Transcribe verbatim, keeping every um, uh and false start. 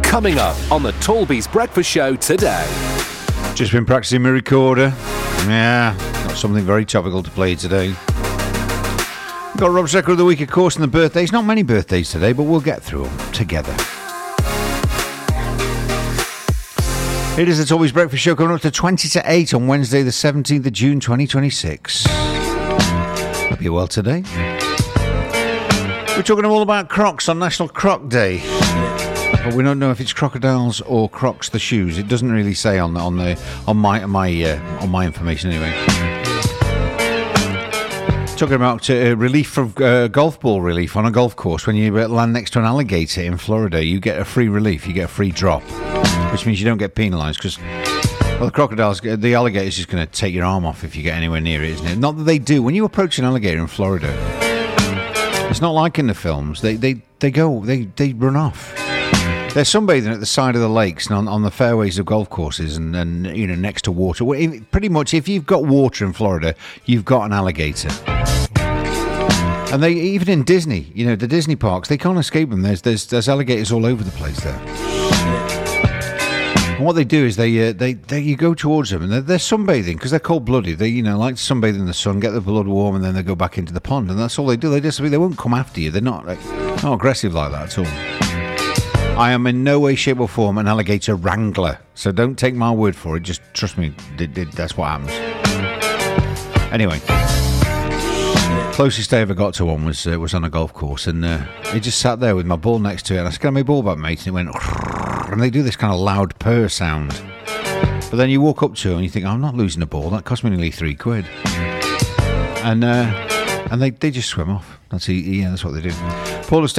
Coming up on the Talby's Breakfast Show today. Just been practicing my recorder. Yeah, got something very topical to play today. Got Rob's Record of the Week, of course, and the birthdays. Not many birthdays today, but we'll get through them together. It is the Talby's Breakfast Show coming up to twenty to eight on Wednesday, the seventeenth of June, twenty twenty-six. Hope you're well today. We're talking all about Crocs on National Croc Day. But we don't know if it's crocodiles or Crocs the shoes. It doesn't really say on the, on the on my my uh, on my information anyway. Talking about uh, relief from uh, golf ball relief on a golf course. When you land next to an alligator in Florida, you get a free relief. You get a free drop, which means you don't get penalised because, well, the crocodiles, the alligator's just going to take your arm off if you get anywhere near it, isn't it? Not that they do. When you approach an alligator in Florida, it's not like in the films. They they they go they they run off. They're sunbathing at the side of the lakes and on, on the fairways of golf courses and, and you know, next to water. Pretty much, if you've got water in Florida, you've got an alligator. And they, even in Disney, you know, the Disney parks, they can't escape them. There's there's, there's alligators all over the place there. And what they do is they uh, they, they you go towards them and they're, they're sunbathing because they're cold-blooded. They, you know, like to sunbathe in the sun, get the blood warm, and then they go back into the pond. And that's all they do. They just they won't come after you. They're not like not aggressive like that at all. I am in no way, shape or form an alligator wrangler, so don't take my word for it. Just trust me, it, it, that's what happens. Anyway, closest I ever got to one was uh, was on a golf course, and uh, he just sat there with my ball next to it, and I said, "Can I have my ball back, mate?" And it went, and they do this kind of loud purr sound. But then you walk up to him and you think, "I'm not losing a ball. That cost me nearly three quid." And uh, and they, they just swim off. That's yeah, that's what they do. Paul